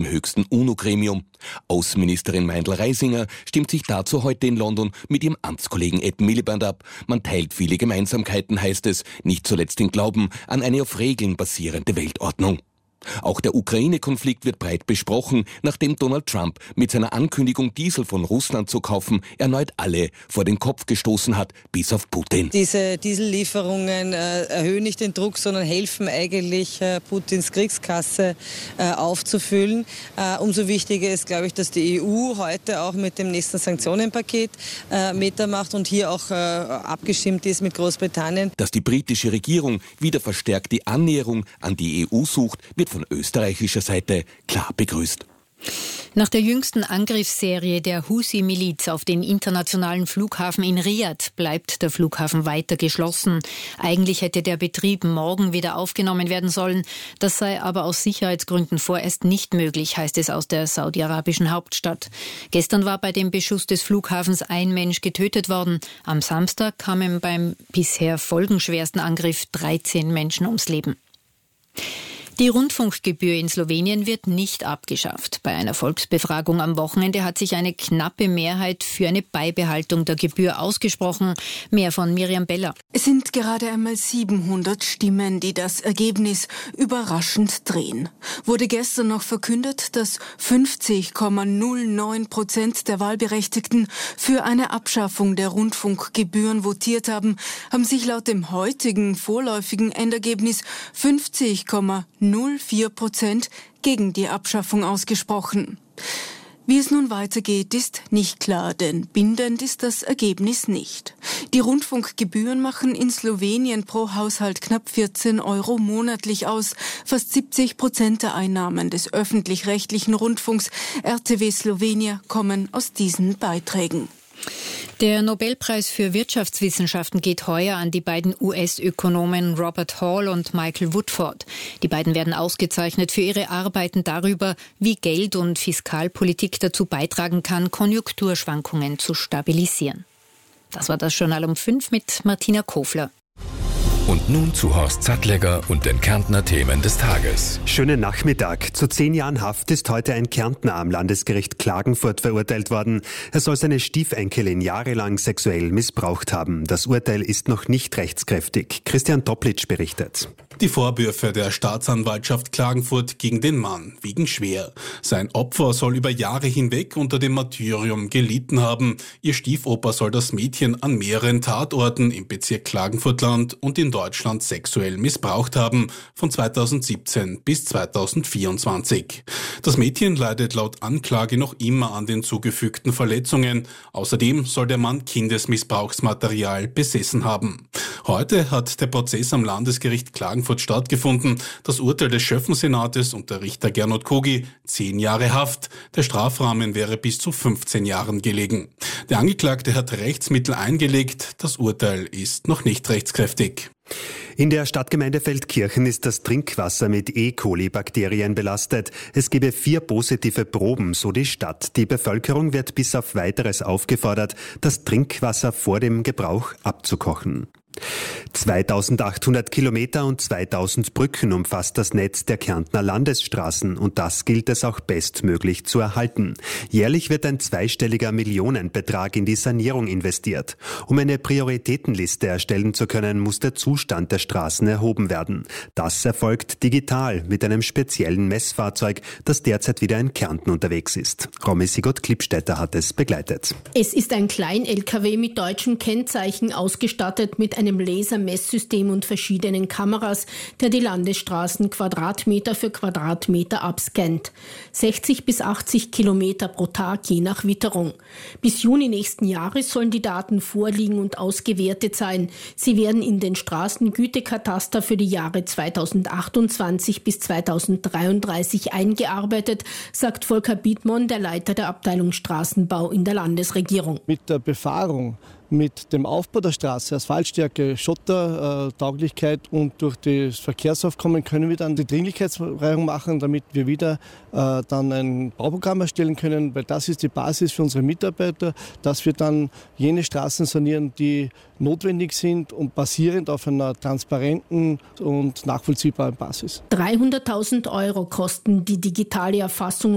höchsten UNO-Gremium. Außenministerin Meindl-Reisinger stimmt sich dazu heute in London mit ihrem Amtskollegen Ed Miliband ab. Man teilt viele Gemeinsamkeiten, heißt es, nicht zuletzt den Glauben an eine auf Regeln basierende Weltordnung. Auch der Ukraine-Konflikt wird breit besprochen, nachdem Donald Trump mit seiner Ankündigung, Diesel von Russland zu kaufen, erneut alle vor den Kopf gestoßen hat, bis auf Putin. Diese Diesellieferungen erhöhen nicht den Druck, sondern helfen eigentlich, Putins Kriegskasse aufzufüllen. Umso wichtiger ist, glaube ich, dass die EU heute auch mit dem nächsten Sanktionenpaket mitmacht und hier auch abgestimmt ist mit Großbritannien. Dass die britische Regierung wieder verstärkt die Annäherung an die EU sucht, wird von österreichischer Seite klar begrüßt. Nach der jüngsten Angriffsserie der Husi-Miliz auf den internationalen Flughafen in Riad bleibt der Flughafen weiter geschlossen. Eigentlich hätte der Betrieb morgen wieder aufgenommen werden sollen. Das sei aber aus Sicherheitsgründen vorerst nicht möglich, heißt es aus der saudi-arabischen Hauptstadt. Gestern war bei dem Beschuss des Flughafens ein Mensch getötet worden. Am Samstag kamen beim bisher folgenschwersten Angriff 13 Menschen ums Leben. Die Rundfunkgebühr in Slowenien wird nicht abgeschafft. Bei einer Volksbefragung am Wochenende hat sich eine knappe Mehrheit für eine Beibehaltung der Gebühr ausgesprochen. Mehr von Miriam Beller. Es sind gerade einmal 700 Stimmen, die das Ergebnis überraschend drehen. Wurde gestern noch verkündet, dass 50,09% der Wahlberechtigten für eine Abschaffung der Rundfunkgebühren votiert haben, haben sich laut dem heutigen vorläufigen Endergebnis 50,04% gegen die Abschaffung ausgesprochen. Wie es nun weitergeht, ist nicht klar, denn bindend ist das Ergebnis nicht. Die Rundfunkgebühren machen in Slowenien pro Haushalt knapp 14 € monatlich aus. Fast 70% der Einnahmen des öffentlich-rechtlichen Rundfunks RTW Slovenia kommen aus diesen Beiträgen. Der Nobelpreis für Wirtschaftswissenschaften geht heuer an die beiden US-Ökonomen Robert Hall und Michael Woodford. Die beiden werden ausgezeichnet für ihre Arbeiten darüber, wie Geld- und Fiskalpolitik dazu beitragen kann, Konjunkturschwankungen zu stabilisieren. Das war das Journal um 5 mit Martina Kofler. Und nun zu Horst Sattlegger und den Kärntner Themen des Tages. Schönen Nachmittag. Zu 10 Jahren Haft ist heute ein Kärntner am Landesgericht Klagenfurt verurteilt worden. Er soll seine Stiefenkelin jahrelang sexuell missbraucht haben. Das Urteil ist noch nicht rechtskräftig. Christian Toplitsch berichtet. Die Vorwürfe der Staatsanwaltschaft Klagenfurt gegen den Mann wiegen schwer. Sein Opfer soll über Jahre hinweg unter dem Martyrium gelitten haben. Ihr Stiefoper soll das Mädchen an mehreren Tatorten im Bezirk Klagenfurtland und in Deutschland sexuell missbraucht haben, von 2017 bis 2024. Das Mädchen leidet laut Anklage noch immer an den zugefügten Verletzungen. Außerdem soll der Mann Kindesmissbrauchsmaterial besessen haben. Heute hat der Prozess am Landesgericht Klagenfurt stattgefunden. Das Urteil des Schöffensenates und der Richter Gernot Kogi, 10 Jahre Haft. Der Strafrahmen wäre bis zu 15 Jahren gelegen. Der Angeklagte hat Rechtsmittel eingelegt. Das Urteil ist noch nicht rechtskräftig. In der Stadtgemeinde Feldkirchen ist das Trinkwasser mit E. coli-Bakterien belastet. Es gebe 4 positive Proben, so die Stadt. Die Bevölkerung wird bis auf Weiteres aufgefordert, das Trinkwasser vor dem Gebrauch abzukochen. 2800 Kilometer und 2000 Brücken umfasst das Netz der Kärntner Landesstraßen und das gilt es auch bestmöglich zu erhalten. Jährlich wird ein zweistelliger Millionenbetrag in die Sanierung investiert. Um eine Prioritätenliste erstellen zu können, muss der Zustand der Straßen erhoben werden. Das erfolgt digital mit einem speziellen Messfahrzeug, das derzeit wieder in Kärnten unterwegs ist. Romy Sigurd-Klippstätter hat es begleitet. Es ist ein Klein-LKW mit deutschem Kennzeichen, ausgestattet mit einem Lasermesssystem und verschiedenen Kameras, der die Landesstraßen Quadratmeter für Quadratmeter abscannt. 60 bis 80 Kilometer pro Tag, je nach Witterung. Bis Juni nächsten Jahres sollen die Daten vorliegen und ausgewertet sein. Sie werden in den Straßengütekataster für die Jahre 2028 bis 2033 eingearbeitet, sagt Volker Biedmann, der Leiter der Abteilung Straßenbau in der Landesregierung. Mit der Befahrung, mit dem Aufbau der Straße, Asphaltstärke, Schottertauglichkeit und durch das Verkehrsaufkommen können wir dann die Dringlichkeitsbereicherung machen, damit wir wieder dann ein Bauprogramm erstellen können, weil das ist die Basis für unsere Mitarbeiter, dass wir dann jene Straßen sanieren, die notwendig sind und basierend auf einer transparenten und nachvollziehbaren Basis. 300.000 € kosten die digitale Erfassung